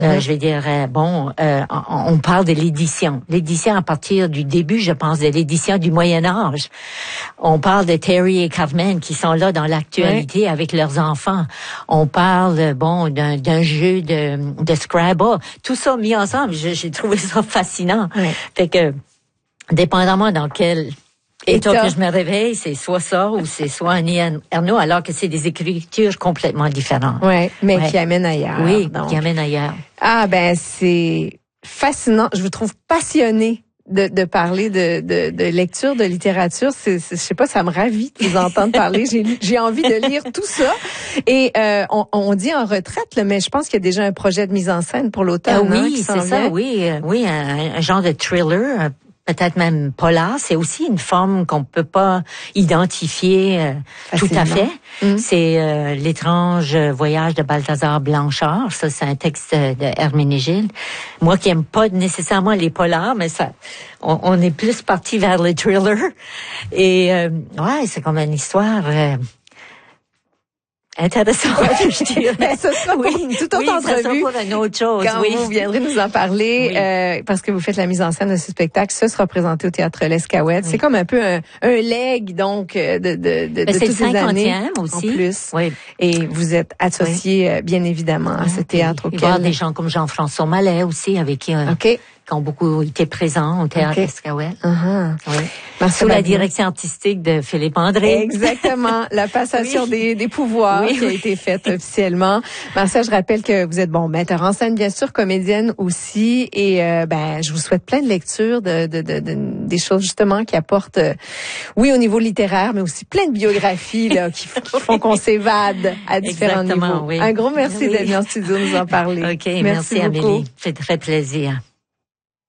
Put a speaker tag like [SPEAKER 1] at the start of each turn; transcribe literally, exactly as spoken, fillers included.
[SPEAKER 1] Euh, je vais dire, euh, bon, euh, on, on parle de l'édition. L'édition à partir du début, je pense, de l'édition du Moyen Âge. On parle de Terry et Carmen qui sont là dans l'actualité, ouais, avec leurs enfants. On parle, bon, d'un, d'un jeu de, de Scrabble. Tout ça mis ensemble, j'ai, j'ai trouvé ça fascinant. Ouais. Fait que, dépendamment dans quel état que je me réveille, c'est soit ça ou c'est soit Annie Ernaux, alors que c'est des écritures complètement différentes.
[SPEAKER 2] Oui, mais ouais, qui amènent ailleurs.
[SPEAKER 1] Oui,
[SPEAKER 2] donc.
[SPEAKER 1] qui amènent ailleurs.
[SPEAKER 2] Ah, ben, c'est fascinant. Je vous trouve passionnée de, de parler de, de, de lecture, de littérature. C'est, c'est, je sais pas, ça me ravit de vous entendre parler. J'ai, j'ai envie de lire tout ça. Et euh, on, on dit en retraite, là, mais je pense qu'il y a déjà un projet de mise en scène pour l'automne.
[SPEAKER 1] Ah oui,
[SPEAKER 2] hein, qui
[SPEAKER 1] c'est
[SPEAKER 2] s'en
[SPEAKER 1] ça,
[SPEAKER 2] vient.
[SPEAKER 1] oui. Euh, oui, un, un genre de thriller, peut-être même polar. C'est aussi une forme qu'on peut pas identifier euh, tout à fait. Mmh. C'est euh, l'étrange voyage de Balthazar Blanchard. Ça, c'est un texte de Herménégilde. Moi qui aime pas nécessairement les polars, mais ça, on, on est plus parti vers le thriller. Et euh, ouais, c'est comme une histoire euh, intéressant, je dirais.
[SPEAKER 2] Mais ce sera pour
[SPEAKER 1] oui,
[SPEAKER 2] une toute autre
[SPEAKER 1] oui,
[SPEAKER 2] entrevue.
[SPEAKER 1] Ça sera pour une autre chose.
[SPEAKER 2] Quand
[SPEAKER 1] oui.
[SPEAKER 2] vous viendrez nous en parler, oui, euh, parce que vous faites la mise en scène de ce spectacle, ce sera présenté au Théâtre L'Escaouette. Oui. C'est comme un peu un, un leg, donc, de, de, de, de
[SPEAKER 1] toutes
[SPEAKER 2] ces années.
[SPEAKER 1] Aussi.
[SPEAKER 2] En plus.
[SPEAKER 1] Oui.
[SPEAKER 2] Et vous êtes associé, oui, bien évidemment, à ce théâtre auquel...
[SPEAKER 1] Il va y avoir des gens comme Jean-François Mallet aussi, avec qui... Euh,
[SPEAKER 2] OK.
[SPEAKER 1] qui ont beaucoup été présents au Théâtre okay. L'Escaouette.
[SPEAKER 2] Uh-huh.
[SPEAKER 1] Oui. Sous la direction artistique de Philippe André.
[SPEAKER 2] Exactement. La passation oui. des, des pouvoirs oui, qui a oui. été faite officiellement. Marcia, je rappelle que vous êtes, bon, metteur en scène, bien sûr, comédienne aussi. Et euh, ben, je vous souhaite plein de lectures, de, de, de, de des choses justement qui apportent, euh, oui, au niveau littéraire, mais aussi plein de biographies là, qui, qui font qu'on s'évade à différents
[SPEAKER 1] Exactement,
[SPEAKER 2] niveaux.
[SPEAKER 1] Oui.
[SPEAKER 2] Un gros merci oui. d'être venu en studio nous en parler.
[SPEAKER 1] OK, merci, merci Amélie. C'est très plaisir.